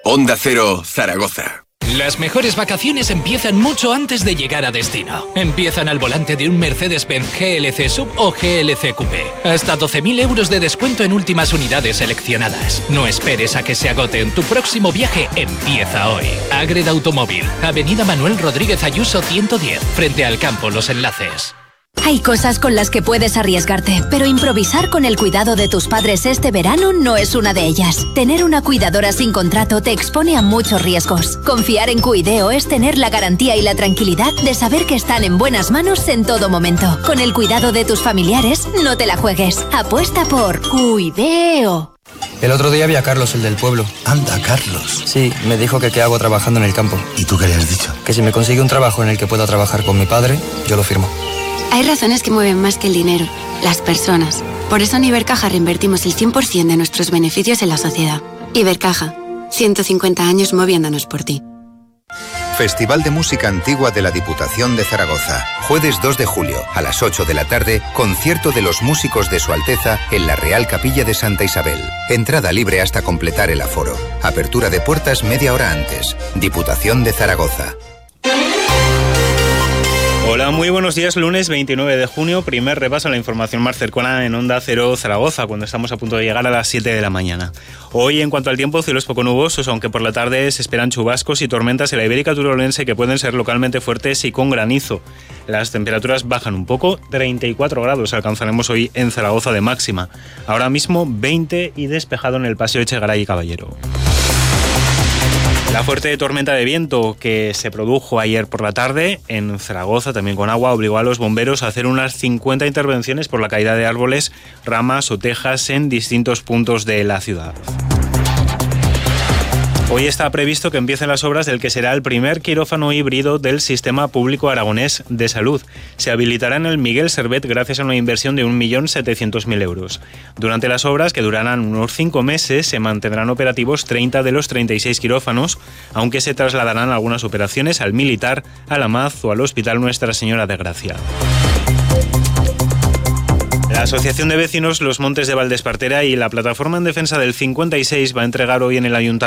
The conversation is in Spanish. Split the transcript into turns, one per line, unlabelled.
Onda Cero, Zaragoza.
Las mejores vacaciones empiezan mucho antes de llegar a destino. Empiezan al volante de un Mercedes-Benz GLC Sub o GLC Coupé. Hasta 12.000 euros de descuento en últimas unidades seleccionadas. No esperes a que se agoten. Tu próximo viaje empieza hoy. Agreda Automóvil, Avenida Manuel Rodríguez Ayuso 110, frente al campo Los Enlaces.
Hay cosas con las que puedes arriesgarte, pero improvisar con el cuidado de tus padres este verano no es una de ellas. Tener una cuidadora sin contrato te expone a muchos riesgos. Confiar en Cuideo es tener la garantía y la tranquilidad de saber que están en buenas manos en todo momento. Con el cuidado de tus familiares, no te la juegues. Apuesta por Cuideo.
El otro día vi a Carlos, el del pueblo.
Anda, Carlos.
Sí, me dijo que qué hago trabajando en el campo.
¿Y tú qué le has dicho?
Que si me consigue un trabajo en el que pueda trabajar con mi padre, yo lo firmo.
Hay razones que mueven más que el dinero, las personas. Por eso en Ibercaja reinvertimos el 100% de nuestros beneficios en la sociedad. Ibercaja, 150 años moviéndonos por ti.
Festival de Música Antigua de la Diputación de Zaragoza. Jueves 2 de julio, a las 8 de la tarde, concierto de los músicos de Su Alteza en la Real Capilla de Santa Isabel. Entrada libre hasta completar el aforo. Apertura de puertas media hora antes. Diputación de Zaragoza.
Hola, muy buenos días. Lunes 29 de junio, primer repaso a la información más cercana en Onda Cero Zaragoza, cuando estamos a punto de llegar a las 7 de la mañana. Hoy, en cuanto al tiempo, cielos poco nubosos, aunque por la tarde se esperan chubascos y tormentas en la Ibérica Turolense que pueden ser localmente fuertes y con granizo. Las temperaturas bajan un poco, 34 grados alcanzaremos hoy en Zaragoza de máxima. Ahora mismo 20 y despejado en el Paseo Echegaray y Caballero. La fuerte tormenta de viento que se produjo ayer por la tarde en Zaragoza, también con agua, obligó a los bomberos a hacer unas 50 intervenciones por la caída de árboles, ramas o tejas en distintos puntos de la ciudad. Hoy está previsto que empiecen las obras del que será el primer quirófano híbrido del Sistema Público Aragonés de Salud. Se habilitará en el Miguel Servet gracias a una inversión de 1.700.000 euros. Durante las obras, que durarán unos 5 meses, se mantendrán operativos 30 de los 36 quirófanos, aunque se trasladarán algunas operaciones al Militar, a la MAZ o al Hospital Nuestra Señora de Gracia. La Asociación de Vecinos Los Montes de Valdespartera y la Plataforma en Defensa del 56 va a entregar hoy en el Ayuntamiento